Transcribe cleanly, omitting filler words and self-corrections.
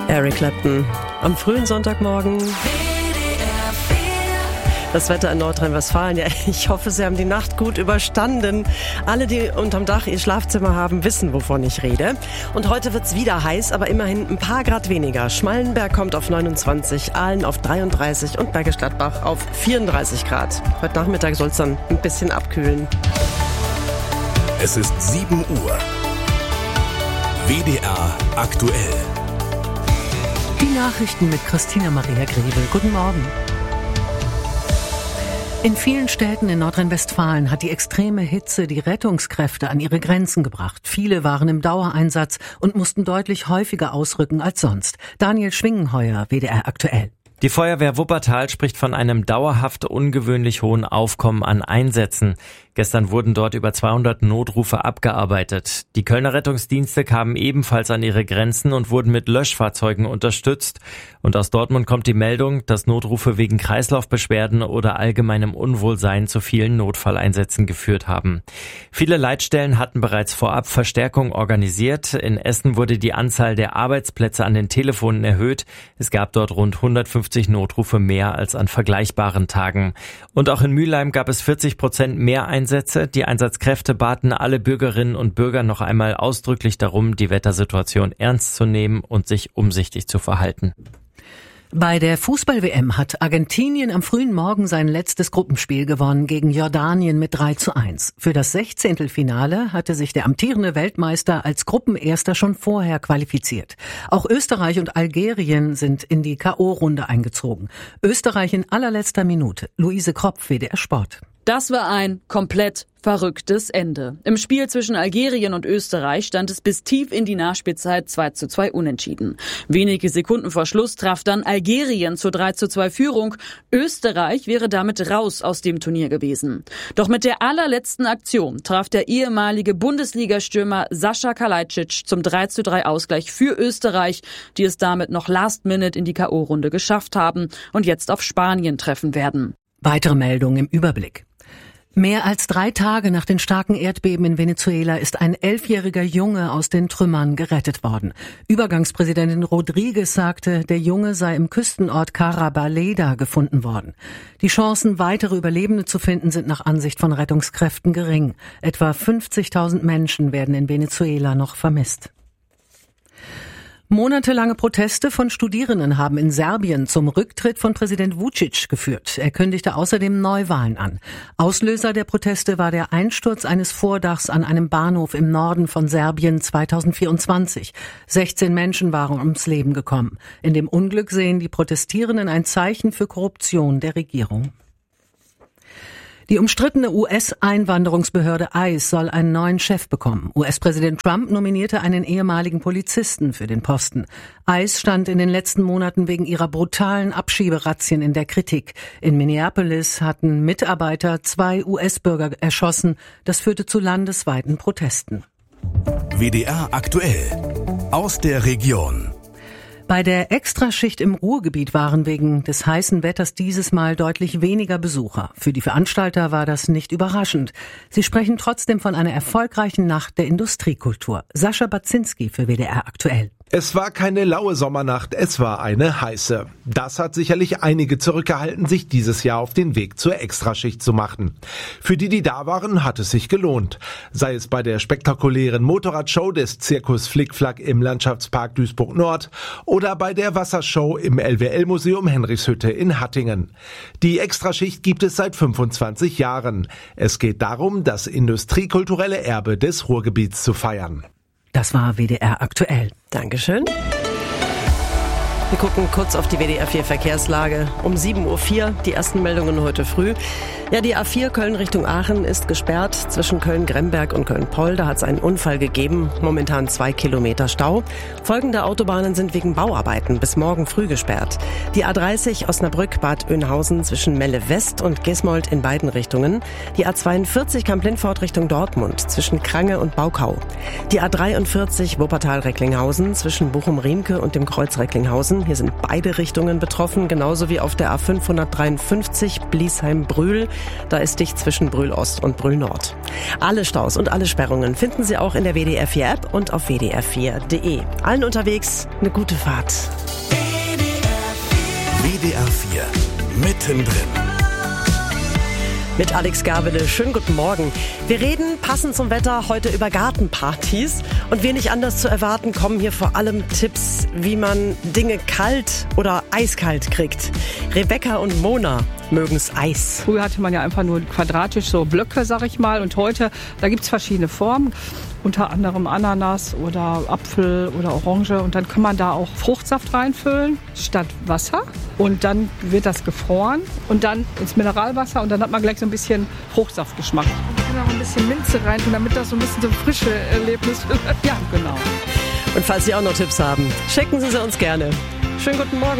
Eric Clapton am frühen Sonntagmorgen. Das Wetter in Nordrhein-Westfalen, ja, ich hoffe, Sie haben die Nacht gut überstanden. Alle, die unterm Dach ihr Schlafzimmer haben, wissen, wovon ich rede. Und heute wird's wieder heiß, aber immerhin ein paar Grad weniger. Schmallenberg kommt auf 29, Aalen auf 33 und Bergisch Gladbach auf 34 Grad. Heute Nachmittag soll's dann ein bisschen abkühlen. Es ist 7 Uhr. WDR aktuell. Die Nachrichten mit Christina Maria Grebel. Guten Morgen. In vielen Städten in Nordrhein-Westfalen hat die extreme Hitze die Rettungskräfte an ihre Grenzen gebracht. Viele waren im Dauereinsatz und mussten deutlich häufiger ausrücken als sonst. Daniel Schwingenheuer, WDR aktuell. Die Feuerwehr Wuppertal spricht von einem dauerhaft ungewöhnlich hohen Aufkommen an Einsätzen. Gestern wurden dort über 200 Notrufe abgearbeitet. Die Kölner Rettungsdienste kamen ebenfalls an ihre Grenzen und wurden mit Löschfahrzeugen unterstützt. Und aus Dortmund kommt die Meldung, dass Notrufe wegen Kreislaufbeschwerden oder allgemeinem Unwohlsein zu vielen Notfalleinsätzen geführt haben. Viele Leitstellen hatten bereits vorab Verstärkung organisiert. In Essen wurde die Anzahl der Arbeitsplätze an den Telefonen erhöht. Es gab dort rund 150 Notrufe mehr als an vergleichbaren Tagen. Und auch in Mülheim gab es 40% mehr Einsätze. Die Einsatzkräfte baten alle Bürgerinnen und Bürger noch einmal ausdrücklich darum, die Wettersituation ernst zu nehmen und sich umsichtig zu verhalten. Bei der Fußball-WM hat Argentinien am frühen Morgen sein letztes Gruppenspiel gewonnen gegen Jordanien mit 3:1. Für das 16. hatte sich der amtierende Weltmeister als Gruppenerster schon vorher qualifiziert. Auch Österreich und Algerien sind in die K.O.-Runde eingezogen. Österreich in allerletzter Minute. Luise Kropf, WDR Sport. Das war ein komplett verrücktes Ende. Im Spiel zwischen Algerien und Österreich stand es bis tief in die Nachspielzeit 2:2 unentschieden. Wenige Sekunden vor Schluss traf dann Algerien zur 3:2 Führung. Österreich wäre damit raus aus dem Turnier gewesen. Doch mit der allerletzten Aktion traf der ehemalige Bundesligastürmer Sascha Kalajdzic zum 3:3 Ausgleich für Österreich, die es damit noch last minute in die K.O.-Runde geschafft haben und jetzt auf Spanien treffen werden. Weitere Meldungen im Überblick. Mehr als 3 Tage nach den starken Erdbeben in Venezuela ist ein 11-jähriger Junge aus den Trümmern gerettet worden. Übergangspräsidentin Rodriguez sagte, der Junge sei im Küstenort Carabaleda gefunden worden. Die Chancen, weitere Überlebende zu finden, sind nach Ansicht von Rettungskräften gering. Etwa 50.000 Menschen werden in Venezuela noch vermisst. Monatelange Proteste von Studierenden haben in Serbien zum Rücktritt von Präsident Vučić geführt. Er kündigte außerdem Neuwahlen an. Auslöser der Proteste war der Einsturz eines Vordachs an einem Bahnhof im Norden von Serbien 2024. 16 Menschen waren ums Leben gekommen. In dem Unglück sehen die Protestierenden ein Zeichen für Korruption der Regierung. Die umstrittene US-Einwanderungsbehörde ICE soll einen neuen Chef bekommen. US-Präsident Trump nominierte einen ehemaligen Polizisten für den Posten. ICE stand in den letzten Monaten wegen ihrer brutalen Abschieberazzien in der Kritik. In Minneapolis hatten Mitarbeiter 2 US-Bürger erschossen. Das führte zu landesweiten Protesten. WDR aktuell. Aus der Region. Bei der Extraschicht im Ruhrgebiet waren wegen des heißen Wetters dieses Mal deutlich weniger Besucher. Für die Veranstalter war das nicht überraschend. Sie sprechen trotzdem von einer erfolgreichen Nacht der Industriekultur. Sascha Baczynski für WDR aktuell. Es war keine laue Sommernacht, es war eine heiße. Das hat sicherlich einige zurückgehalten, sich dieses Jahr auf den Weg zur Extraschicht zu machen. Für die, die da waren, hat es sich gelohnt. Sei es bei der spektakulären Motorradshow des Zirkus Flickflack im Landschaftspark Duisburg-Nord oder bei der Wassershow im LWL-Museum Henrichshütte in Hattingen. Die Extraschicht gibt es seit 25 Jahren. Es geht darum, das industriekulturelle Erbe des Ruhrgebiets zu feiern. Das war WDR aktuell. Dankeschön. Wir gucken kurz auf die WDR 4 Verkehrslage. Um 7:04 Uhr, die ersten Meldungen heute früh. Ja, die A4 Köln Richtung Aachen ist gesperrt zwischen Köln-Gremberg und Köln-Poll. Da hat es einen Unfall gegeben. Momentan 2 Kilometer Stau. Folgende Autobahnen sind wegen Bauarbeiten bis morgen früh gesperrt. Die A30 Osnabrück-Bad Oeynhausen zwischen Melle West und Gesmold in beiden Richtungen. Die A42 Kamp-Lindfort Richtung Dortmund zwischen Krange und Baukau. Die A43 Wuppertal-Recklinghausen zwischen Bochum-Riemke und dem Kreuz Recklinghausen. beobachten. Hier sind beide Richtungen betroffen, genauso wie auf der A553 Bliesheim-Brühl. Da ist dicht zwischen Brühl Ost und Brühl Nord. Alle Staus und alle Sperrungen finden Sie auch in der WDR 4 App und auf wdr4.de. Allen unterwegs eine gute Fahrt. WDR 4 mittendrin. Mit Alex Gabele. Schönen guten Morgen. Wir reden passend zum Wetter heute über Gartenpartys. Und wie nicht anders zu erwarten, kommen hier vor allem Tipps, wie man Dinge kalt oder eiskalt kriegt. Rebecca und Mona mögen's Eis. Früher hatte man ja einfach nur quadratisch so Blöcke, sag ich mal. Und heute, da gibt's verschiedene Formen. Unter anderem Ananas oder Apfel oder Orange. Und dann kann man da auch Fruchtsaft reinfüllen statt Wasser. Und dann wird das gefroren und dann ins Mineralwasser. Und dann hat man gleich so ein bisschen Fruchtsaftgeschmack. Man kann auch ein bisschen Minze rein tun, damit das so ein bisschen so frische Erlebnis wird. Ja, genau. Und falls Sie auch noch Tipps haben, schicken Sie uns gerne. Schönen guten Morgen.